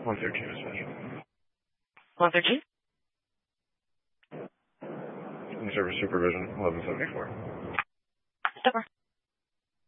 113 is special. 113? In service supervision, 1174. Stopper.